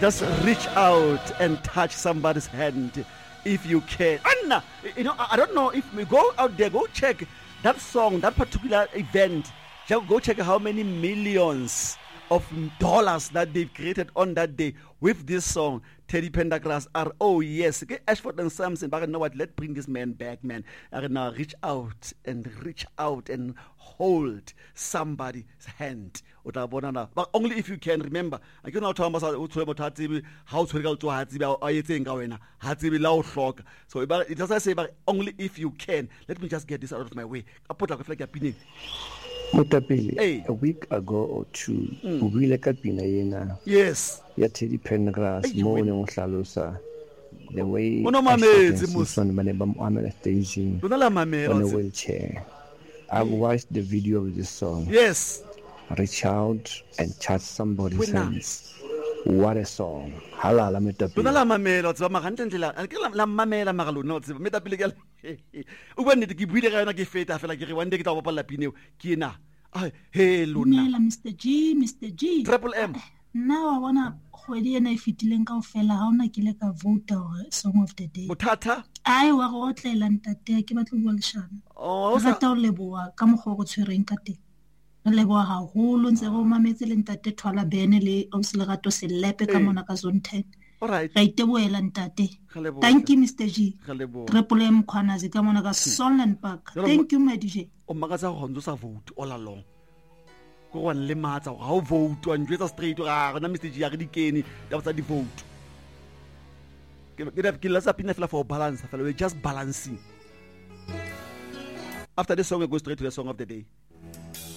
Just reach out and touch somebody's hand if you can. Anna, I don't know if we go out there, go check that song, that particular event. Just go check how many millions of dollars that they've created on that day with this song, Teddy Pendergrass. Oh yes, okay, Ashford and Samson. But you know what? Let's bring this man back, man. Now reach out and hold somebody's hand. But only if you can. Remember, I can now talk about how to go to so it doesn't say, but only if you can. Let me just get this out of my way. I put like a opinion. Mutapeli, a week ago or two, we like a pina. Yes. Ya Teddy Pendergrass, morning Salusa. The way son Maneba Mohammed staging on a wheelchair. I've watched the video of this song. Yes. Reach out and touch somebody's hands. What a song. Halala Mutapeli. Donala Mamela, Mamantela, and Mamela Magaluno, Metapilical. When did you read a gift? I feel like you one day to Palapino, Kina. Hey, Luna. Mr. G. Triple M. Now I wanna hwedi ena ifitile ka ofela ha ona kile ka vote song of the day. Mutata? Ai wa go tlela ntate ke batlo bua leshana. Oh, sa ta leboa ka mogho go tshwereng ka teng. Re leboa ha holo ntse go mametse le ntate Thwala Bene le Omselegato Selepe ka mona ka zone 10. All right. Ra iteboela ntate. Thank you Mr. G. Triple M Khwanazi ka mona ka Solent Park. Thank you my DJ. O magaza go ntse sa vote all along. Go one le matsa ga o vote wa njwetsa straight ga na Mr. G ya re dikeni ya tsa di vote. Ke la sa pina fela for balance fela we just balancing. After this song we go straight to the song of the day.